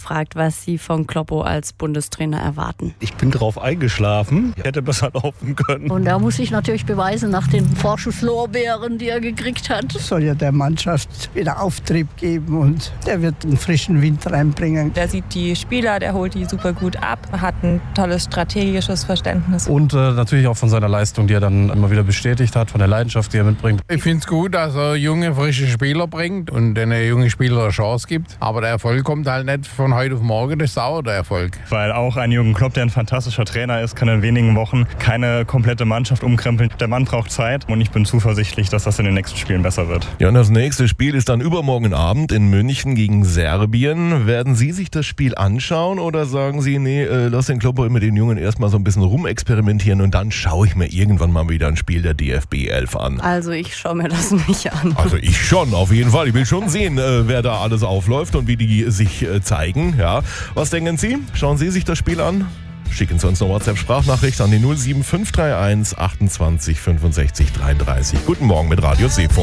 gefragt, was sie von Kloppo als Bundestrainer erwarten. Ich bin drauf eingeschlafen. Hätte besser laufen können. Und da muss ich natürlich beweisen, nach den Vorschusslorbeeren, die er gekriegt hat. Soll ja der Mannschaft wieder Auftrieb geben und der wird einen frischen Wind reinbringen. Der sieht die Spieler, der holt die super gut ab, hat ein tolles strategisches Verständnis. Und natürlich auch von seiner Leistung, die er dann immer wieder bestätigt hat, von der Leidenschaft, die er mitbringt. Ich finde es gut, dass er junge, frische Spieler bringt und den jungen Spieler eine Chance gibt. Aber der Erfolg kommt halt nicht von heute auf morgen, das dauert der Erfolg. Weil auch ein Jürgen Klopp, der ein fantastischer Trainer ist, kann in wenigen Wochen keine komplette Mannschaft umkrempeln. Der Mann braucht Zeit und ich bin zuversichtlich, dass das in den nächsten Spielen besser wird. Ja, und das nächste Spiel ist dann übermorgen Abend in München gegen Serbien. Werden Sie sich das Spiel anschauen oder sagen Sie, nee, lass den Kloppo mit den Jungen erstmal so ein bisschen rumexperimentieren und dann schaue ich mir irgendwann mal wieder ein Spiel der DFB 11 an? Also ich schaue mir das nicht an. Also ich schon, auf jeden Fall. Ich will schon sehen, wer da alles aufläuft und wie die sich zeigen. Ja. Was denken Sie? Schauen Sie sich das Spiel an? Schicken Sie uns eine WhatsApp-Sprachnachricht an die 07531 28 65 33. Guten Morgen mit Radio Seefunk.